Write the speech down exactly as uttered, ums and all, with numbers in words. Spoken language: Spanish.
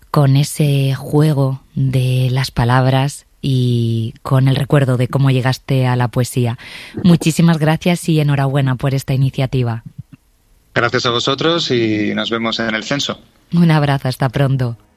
con ese juego de las palabras y con el recuerdo de cómo llegaste a la poesía. Muchísimas gracias y enhorabuena por esta iniciativa. Gracias a vosotros y nos vemos en el censo. Un abrazo, hasta pronto.